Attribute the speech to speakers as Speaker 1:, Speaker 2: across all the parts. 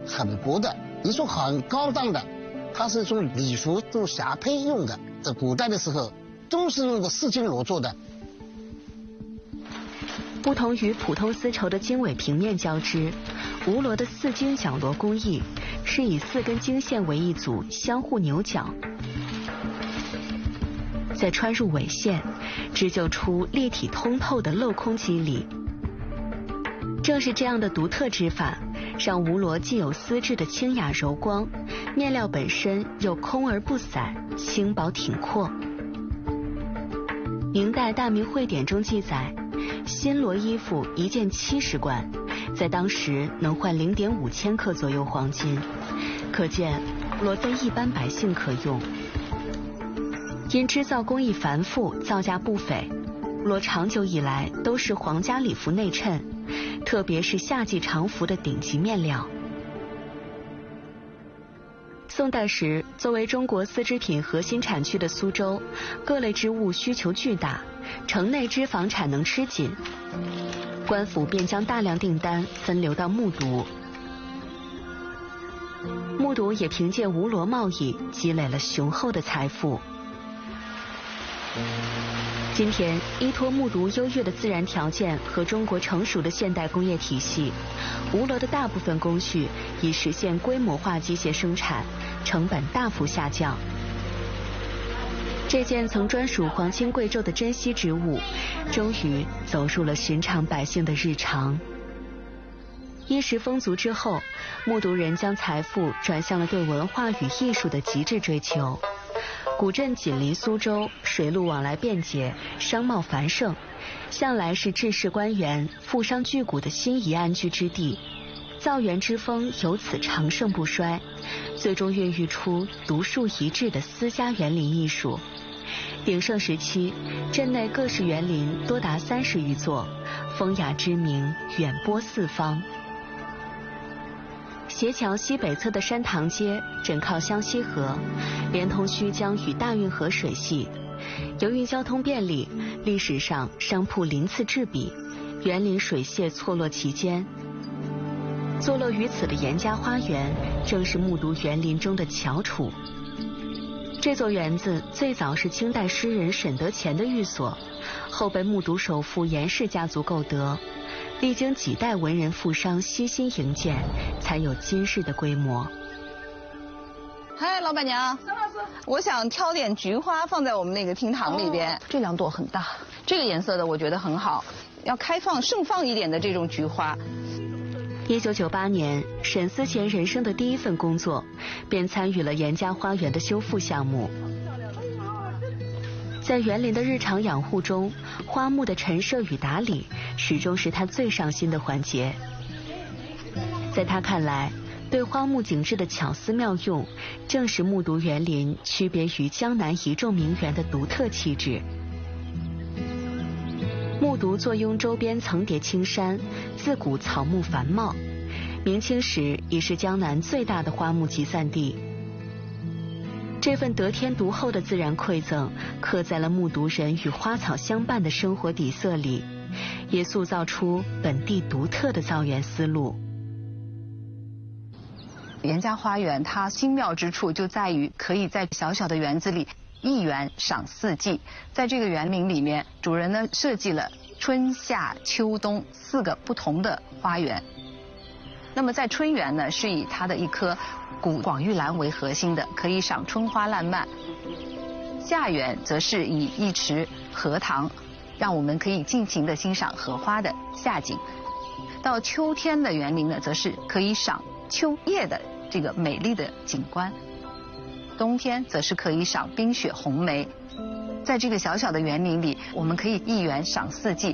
Speaker 1: 很薄的，一种很高档的，它是做礼服、做霞帔用的。在古代的时候，都是用的丝巾罗做的。
Speaker 2: 不同于普通丝绸的经纬平面交织，吴罗的四经绞罗工艺是以4根经线为一组，相互扭绞，再穿入纬线，织就出立体通透的镂空肌理。正是这样的独特织法，让吴罗既有丝质的清雅柔光，面料本身又空而不散，轻薄挺阔。明代《大明会典》中记载，新罗衣服1件70贯，在当时能换0.5千克左右黄金，可见罗非一般百姓可用。因织造工艺繁复，造价不菲，罗长久以来都是皇家礼服内衬，特别是夏季常服的顶级面料。宋代时，作为中国丝织品核心产区的苏州，各类织物需求巨大，城内织纺产能吃紧，官府便将大量订单分流到木渎。木渎也凭借吴罗贸易积累了雄厚的财富。今天，依托木渎优越的自然条件和中国成熟的现代工业体系，吴罗的大部分工序已实现规模化机械生产，成本大幅下降。这件曾专属皇亲贵胄的珍稀之物，终于走入了寻常百姓的日常。衣食丰足之后，木渎人将财富转向了对文化与艺术的极致追求。古镇紧邻苏州，水陆往来便捷，商贸繁盛，向来是治世官员、富商巨贾的心仪安居之地。造园之风由此长盛不衰，最终孕育出独树一帜的私家园林艺术。鼎盛时期，镇内各式园林多达30余座，风雅之名远播四方。斜桥西北侧的山塘街枕靠湘西河，连通胥江与大运河水系。由于交通便利，历史上商铺鳞次栉比，园林水榭错落其间。坐落于此的严家花园，正是木渎园林中的翘楚。这座园子最早是清代诗人沈德潜的寓所，后被木渎首富严氏家族购得。历经几代文人富商悉心营建，才有今日的规模。
Speaker 3: 嗨，老板娘，张老师，我想挑点菊花放在我们那个厅堂里边。这2朵很大，这个颜色的我觉得很好，要开放盛放一点的这种菊花。
Speaker 2: 1998年，沈思贤人生的第一份工作，便参与了严家花园的修复项目。在园林的日常养护中，花木的陈设与打理始终是他最上心的环节。在他看来，对花木景致的巧思妙用，正是木渎园林区别于江南一众名园的独特气质。木渎坐拥周边层叠青山，自古草木繁茂，明清时已是江南最大的花木集散地。这份得天独厚的自然馈赠，刻在了木渎人与花草相伴的生活底色里，也塑造出本地独特的造园思路。
Speaker 3: 严家花园它精妙之处就在于可以在小小的园子里一园赏4季。在这个园林里面，主人呢设计了春夏秋冬4个不同的花园。那么在春园呢，是以它的一棵古广玉兰为核心的，可以赏春花烂漫。夏园则是以一池荷塘，让我们可以尽情的欣赏荷花的夏景。到秋天的园林呢，则是可以赏秋叶的这个美丽的景观。冬天则是可以赏冰雪红梅。在这个小小的园林里，我们可以一园赏4季。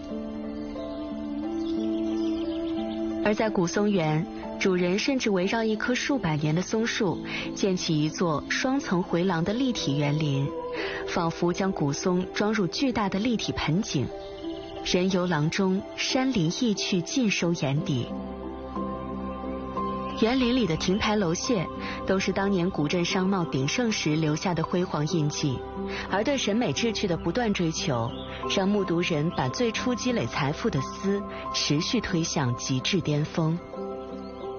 Speaker 2: 而在古松园，主人甚至围绕一棵数百年的松树，建起一座双层回廊的立体园林，仿佛将古松装入巨大的立体盆景。人游廊中，山林意趣尽收眼底。园林里的亭台楼榭都是当年古镇商贸鼎盛时留下的辉煌印记，而对审美志趣的不断追求，让木渎人把最初积累财富的丝持续推向极致巅峰。